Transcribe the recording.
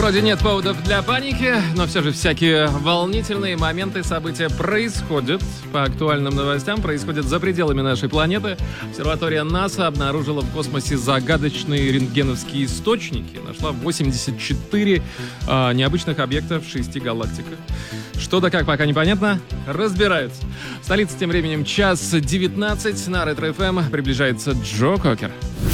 Вроде нет поводов для паники, но все же всякие волнительные моменты, события происходят. По актуальным новостям происходят за пределами нашей планеты. Обсерватория НАСА обнаружила в космосе загадочные рентгеновские источники. Нашла 84 необычных объекта в 6 галактиках. Что да как, пока непонятно. Разбираются. В столице тем временем 1:19 на Ретро-ФМ приближается Джо Кокер.